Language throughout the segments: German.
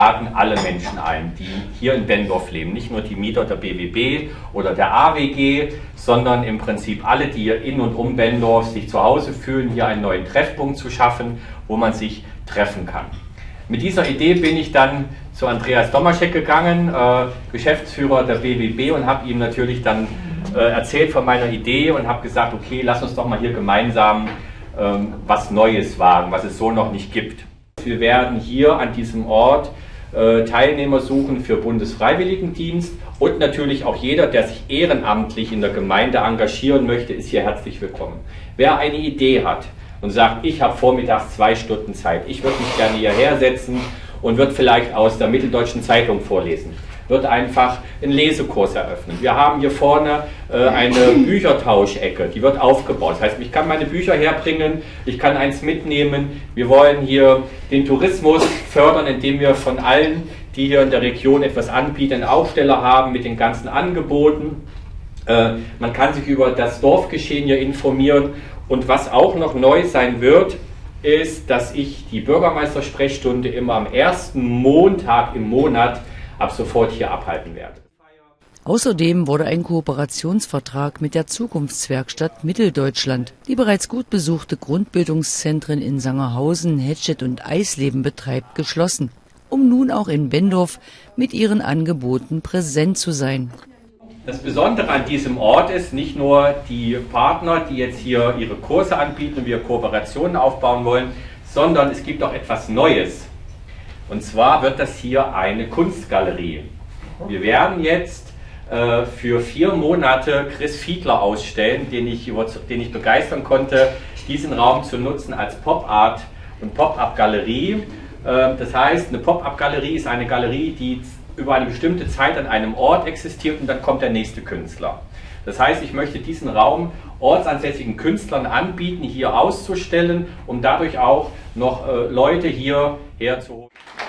laden alle Menschen ein, die hier in Benndorf leben. Nicht nur die Mieter der BWB oder der AWG, sondern im Prinzip alle, die hier in und um Benndorf sich zu Hause fühlen, hier einen neuen Treffpunkt zu schaffen, wo man sich treffen kann. Mit dieser Idee bin ich dann zu Andreas Domaschek gegangen, Geschäftsführer der BWB, und habe ihm natürlich dann erzählt von meiner Idee und habe gesagt, okay, lass uns doch mal hier gemeinsam was Neues wagen, was es so noch nicht gibt. Wir werden hier an diesem Ort Teilnehmer suchen für Bundesfreiwilligendienst, und natürlich auch jeder, der sich ehrenamtlich in der Gemeinde engagieren möchte, ist hier herzlich willkommen. Wer eine Idee hat und sagt, ich habe vormittags 2 Stunden Zeit, ich würde mich gerne hierher setzen und würde vielleicht aus der Mitteldeutschen Zeitung vorlesen, wird einfach einen Lesekurs eröffnen. Wir haben hier vorne eine Büchertauschecke, die wird aufgebaut. Das heißt, ich kann meine Bücher herbringen, ich kann eins mitnehmen. Wir wollen hier den Tourismus fördern, indem wir von allen, die hier in der Region etwas anbieten, einen Aufsteller haben mit den ganzen Angeboten. Man kann sich über das Dorfgeschehen hier informieren. Und was auch noch neu sein wird, ist, dass ich die Bürgermeistersprechstunde immer am ersten Montag im Monat ab sofort hier abhalten werde. Außerdem wurde ein Kooperationsvertrag mit der Zukunftswerkstatt Mitteldeutschland, die bereits gut besuchte Grundbildungszentren in Sangerhausen, Hetstedt und Eisleben betreibt, geschlossen, um nun auch in Benndorf mit ihren Angeboten präsent zu sein. Das Besondere an diesem Ort ist nicht nur die Partner, die jetzt hier ihre Kurse anbieten und wir Kooperationen aufbauen wollen, sondern es gibt auch etwas Neues. Und zwar wird das hier eine Kunstgalerie. Wir werden jetzt für 4 Monate Chris Fiedler ausstellen, den ich begeistern konnte, diesen Raum zu nutzen als Pop-Art und Pop-Up-Galerie. Das heißt, eine Pop-Up-Galerie ist eine Galerie, die über eine bestimmte Zeit an einem Ort existiert und dann kommt der nächste Künstler. Das heißt, ich möchte diesen Raum ortsansässigen Künstlern anbieten, hier auszustellen, um dadurch auch noch Leute hierher zu holen.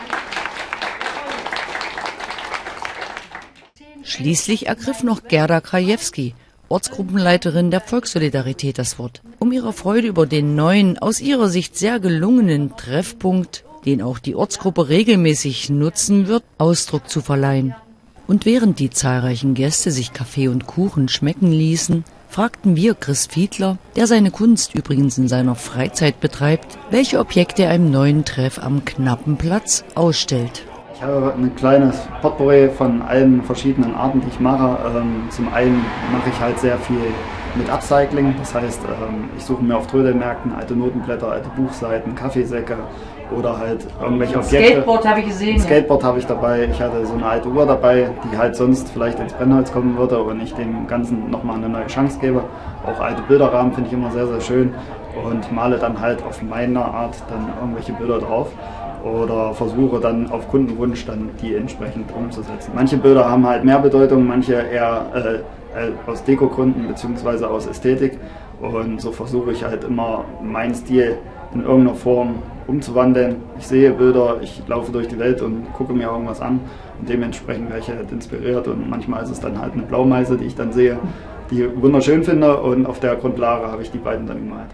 Schließlich ergriff noch Gerda Krajewski, Ortsgruppenleiterin der Volkssolidarität, das Wort, um ihrer Freude über den neuen, aus ihrer Sicht sehr gelungenen Treffpunkt, den auch die Ortsgruppe regelmäßig nutzen wird, Ausdruck zu verleihen. Und während die zahlreichen Gäste sich Kaffee und Kuchen schmecken ließen, fragten wir Chris Fiedler, der seine Kunst übrigens in seiner Freizeit betreibt, welche Objekte er im neuen Treff am knappen Platz ausstellt. Ich habe ein kleines Potpourri von allen verschiedenen Arten, die ich mache. Zum einen mache ich halt sehr viel mit Upcycling, das heißt, ich suche mir auf Trödelmärkten alte Notenblätter, alte Buchseiten, Kaffeesäcke oder halt irgendwelche Objekte. Skateboard habe ich gesehen. Skateboard habe ich dabei. Ich hatte so eine alte Uhr dabei, die halt sonst vielleicht ins Brennholz kommen würde und ich dem Ganzen nochmal eine neue Chance gebe. Auch alte Bilderrahmen finde ich immer sehr, sehr schön und male dann halt auf meine Art dann irgendwelche Bilder drauf. Oder versuche dann auf Kundenwunsch dann die entsprechend umzusetzen. Manche Bilder haben halt mehr Bedeutung, manche eher aus Dekogründen bzw. aus Ästhetik, und so versuche ich halt immer meinen Stil in irgendeiner Form umzuwandeln. Ich sehe Bilder, ich laufe durch die Welt und gucke mir irgendwas an und dementsprechend werde ich halt inspiriert, und manchmal ist es dann halt eine Blaumeise, die ich dann sehe, die ich wunderschön finde, und auf der Grundlage habe ich die beiden dann gemalt.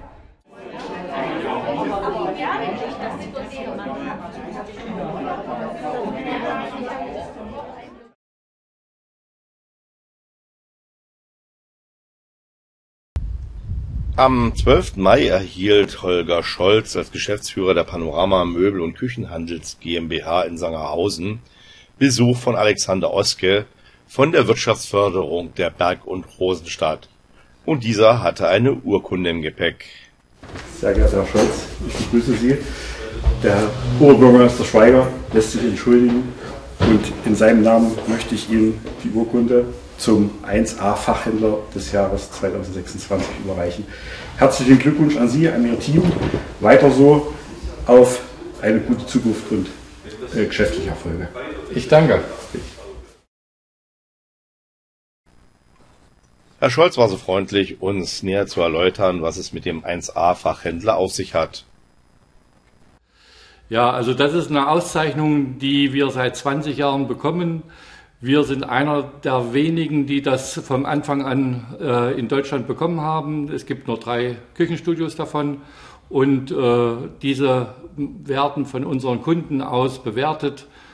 Am 12. Mai erhielt Holger Scholz als Geschäftsführer der Panorama Möbel- und Küchenhandels GmbH in Sangerhausen Besuch von Alexander Oske von der Wirtschaftsförderung der Berg- und Rosenstadt. Und dieser hatte eine Urkunde im Gepäck. Sehr geehrter Herr Scholz, ich begrüße Sie. Der Oberbürgermeister Schweiger lässt sich entschuldigen, und in seinem Namen möchte ich Ihnen die Urkunde zum 1A-Fachhändler des Jahres 2026 überreichen. Herzlichen Glückwunsch an Sie, an Ihr Team. Weiter so, auf eine gute Zukunft und geschäftliche Erfolge. Ich danke. Herr Scholz war so freundlich, uns näher zu erläutern, was es mit dem 1A-Fachhändler auf sich hat. Ja, also das ist eine Auszeichnung, die wir seit 20 Jahren bekommen. Wir sind einer der wenigen, die das vom Anfang an in Deutschland bekommen haben. Es gibt nur 3 Küchenstudios davon, und diese werden von unseren Kunden aus bewertet